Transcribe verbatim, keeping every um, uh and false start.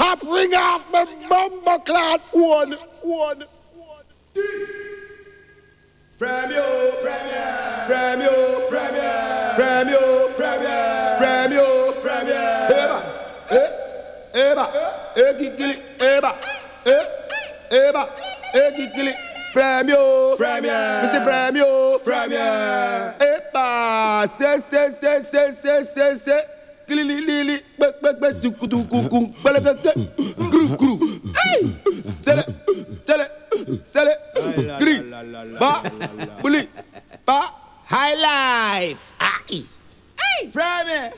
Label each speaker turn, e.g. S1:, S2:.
S1: Pop ring off my bumper cloud phone. Phone.
S2: From you, from you, from you, from you, from you, from you, from you, from you. Eba, eh, eba, eh, gigili, eba, eh, eba, eh, gigili. From you, from you, Mister From you, from you. Eba, say, say, say, say, say, say, say. Gili, lili, bek, bek, bek, duku, duku, kung, balagak, gru, gru. Hey, sele, sele, sele, gri, ba, bully, ba, high life. Ah, hey, from you.